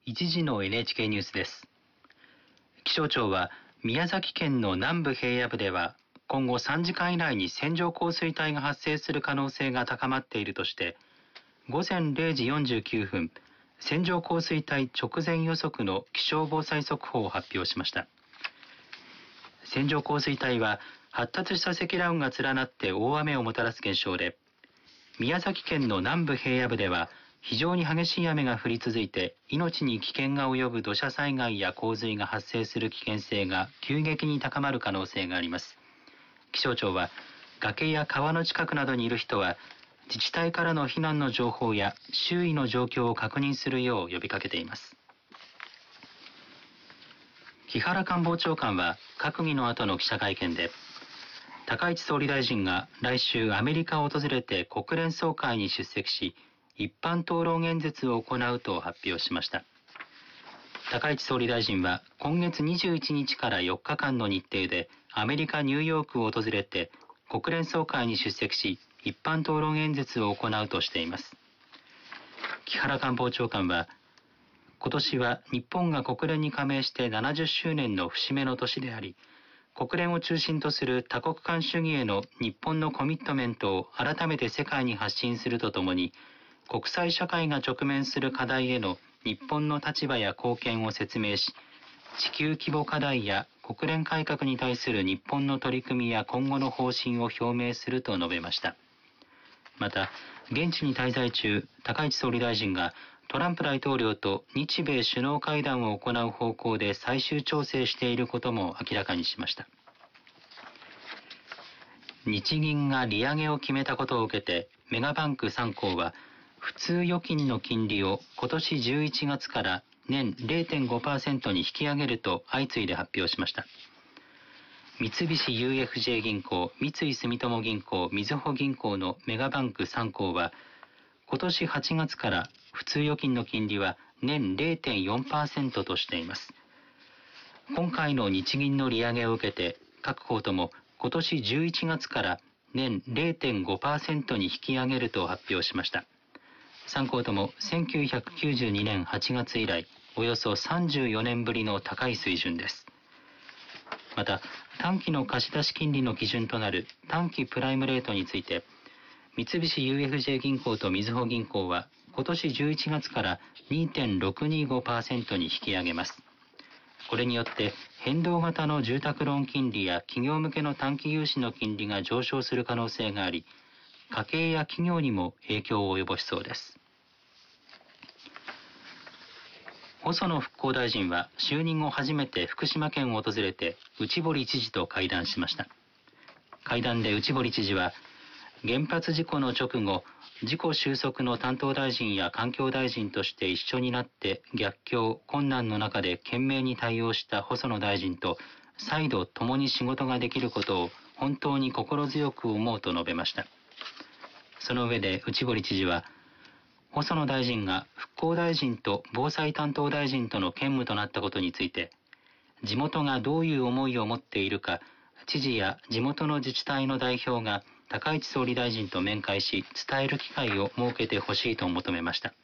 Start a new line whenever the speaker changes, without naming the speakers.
1時の NHK ニュースです。気象庁は宮崎県の南部平野部では今後3時間以内に線状降水帯が発生する可能性が高まっているとして、午前0時49分、線状降水帯直前予測の気象防災速報を発表しました。線状降水帯は発達した積乱雲が連なって大雨をもたらす現象で、宮崎県の南部平野部では非常に激しい雨が降り続いて命に危険が及ぶ土砂災害や洪水が発生する危険性が急激に高まる可能性があります。気象庁は崖や川の近くなどにいる人は自治体からの避難の情報や周囲の状況を確認するよう呼びかけています。木原官房長官は閣議の後の記者会見で、高市総理大臣が来週アメリカを訪れて国連総会に出席し、一般討論演説を行うと発表しました。高市総理大臣は今月21日から4日間の日程でアメリカ・ニューヨークを訪れて国連総会に出席し、一般討論演説を行うとしています。木原官房長官は、今年は日本が国連に加盟して70周年の節目の年であり、国連を中心とする多国間主義への日本のコミットメントを改めて世界に発信するとともに、国際社会が直面する課題への日本の立場や貢献を説明し、地球規模課題や国連改革に対する日本の取り組みや今後の方針を表明すると述べました。また、現地に滞在中、高市総理大臣がトランプ大統領と日米首脳会談を行う方向で最終調整していることも明らかにしました。日銀が利上げを決めたことを受けて、メガバンク3行は、普通預金の金利を今年11月から年 0.5% に引き上げると相次いで発表しました。三菱 UFJ 銀行、三井住友銀行、みずほ銀行のメガバンク3行は、今年8月から普通預金の金利は年 0.4% としています。今回の日銀の利上げを受けて、各行とも今年11月から年 0.5% に引き上げると発表しました。3行とも1992年8月以来、およそ34年ぶりの高い水準です。また、短期の貸出金利の基準となる短期プライムレートについて、三菱 UFJ 銀行とみずほ銀行は今年11月から 2.625% に引き上げます。これによって変動型の住宅ローン金利や企業向けの短期融資の金利が上昇する可能性があり、家計や企業にも影響を及ぼしそうです。細野復興大臣は就任後初めて福島県を訪れて内堀知事と会談しました。会談で内堀知事は、原発事故の直後、事故収束の担当大臣や環境大臣として一緒になって逆境、困難の中で懸命に対応した細野大臣と再度共に仕事ができることを本当に心強く思うと述べました。その上で内堀知事は、細野大臣が復興大臣と防災担当大臣との兼務となったことについて、地元がどういう思いを持っているか、知事や地元の自治体の代表が高市総理大臣と面会し伝える機会を設けてほしいと求めました。